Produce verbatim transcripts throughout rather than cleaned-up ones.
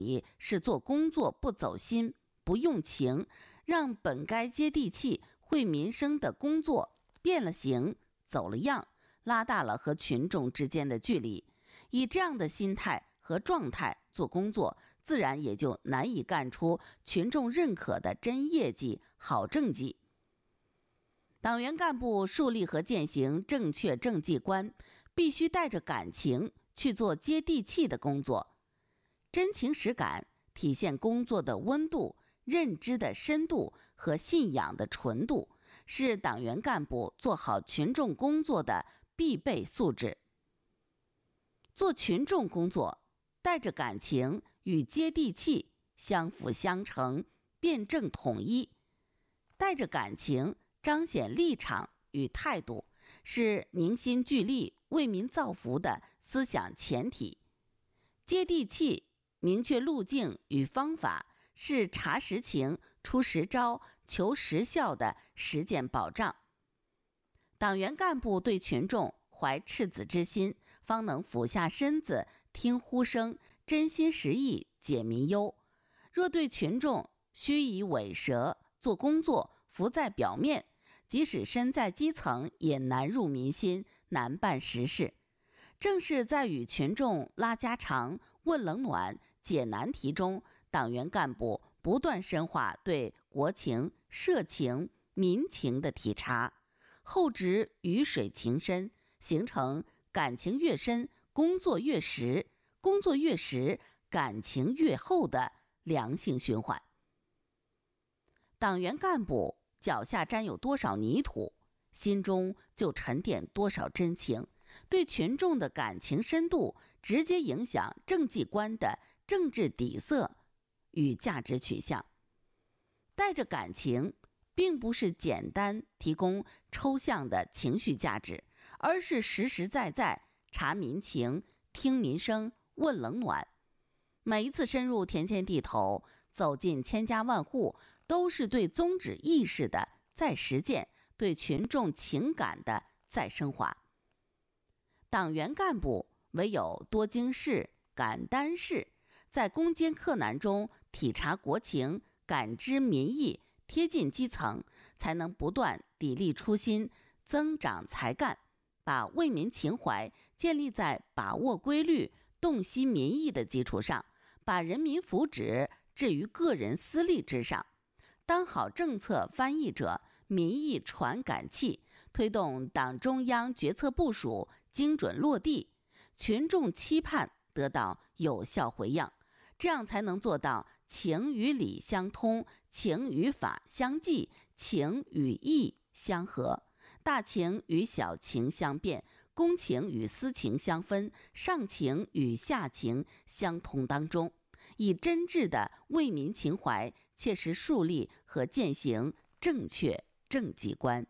是做工作不走心、不用情，让本该接地气、惠民生的工作变了形、走了样，拉大了和群众之间的距离。以这样的心态和状态做工作，自然也就难以干出群众认可的真业绩、好政绩。党员干部树立和践行正确政绩观，必须带着感情去做接地气的工作，真情实感，体现工作的温度、认知的深度和信仰的纯度，是党员干部做好群众工作的必备素质。做群众工作，带着感情与接地气相辅相成，辩证统一。带着感情彰显立场与态度，是凝心聚力、为民造福的思想前提。接地气，明确路径与方法，是查实情、出实招、求实效的实践保障。党员干部对群众怀赤子之心，方能俯下身子听呼声，真心实意解民忧。若对群众虚以委蛇，做工作浮在表面，即使身在基层，也难入民心，难办实事。正是在与群众拉家常、问冷暖、解难题中，党员干部不断深化对国情、社情、民情的体察，厚植鱼水情深，形成感情越深，工作越实，工作越实，感情越厚的良性循环。党员干部脚下沾有多少泥土，心中就沉淀多少真情，对群众的感情深度直接影响政绩观的政治底色与价值取向。带着感情，并不是简单提供抽象的情绪价值，而是实实在在察民情、听民声、问冷暖。每一次深入田间地头，走进千家万户，都是对宗旨意识的再实践，对群众情感的再升华。党员干部唯有多经事、敢担事，在攻坚克难中体察国情、感知民意，贴近基层，才能不断砥砺初心，增长才干，把为民情怀建立在把握规律、洞悉民意的基础上，把人民福祉置于个人私利之上，当好政策翻译者、民意传感器，推动党中央决策部署精准落地，群众期盼得到有效回应，这样才能做到情与理相通，情与法相济，情与义相合，大情与小情相变，公情与私情相分，上情与下情相通当中，以真挚的为民情怀，切实树立和践行正确政绩观。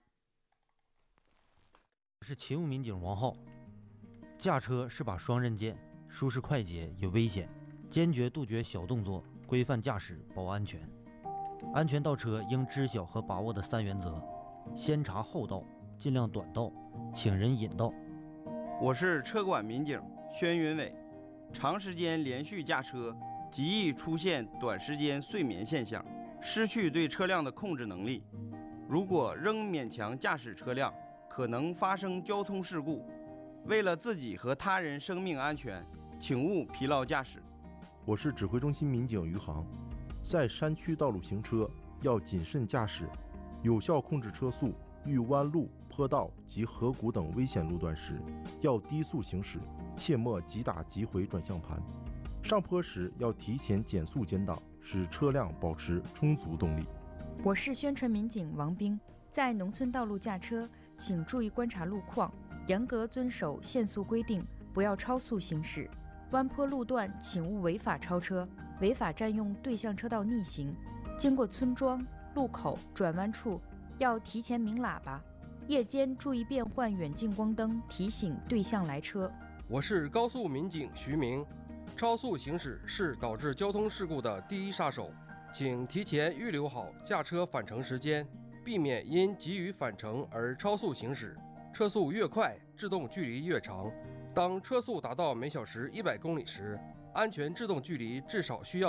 我是勤务民警王浩，驾车是把双刃剑，舒适快捷也危险，坚决杜绝小动作，规范驾驶保安全。安全倒车应知晓和把握的三原则：先查后到，尽量短道，请人引道。 我是车管民警宣云伟，长时间连续驾车极易出现短时间睡眠现象，失去对车辆的控制能力。如果仍勉强驾驶车辆，可能发生交通事故。为了自己和他人生命安全，请勿疲劳驾驶。 我是指挥中心民警余航，在山区道路行车要谨慎驾驶，有效控制车速，遇弯路、坡道及河谷等危险路段时，要低速行驶，切莫急打急回转向盘。上坡时要提前减速减档，使车辆保持充足动力。 我是宣传民警王兵，在农村道路驾车，请注意观察路况，严格遵守限速规定，不要超速行驶。弯坡路段请勿违法超车，违法占用对向车道逆行。经过村庄、路口、转弯处，要提前鸣喇叭。夜间注意变换远近光灯，提醒对向来车。 我是高速民警徐明，超速行驶是导致交通事故的第一杀手，请提前预留好驾车返程时间，避免因急于返程而超速行驶。车速越快，制动距离越长。当车速达到每小时一百公里时，安全制动距离至少需要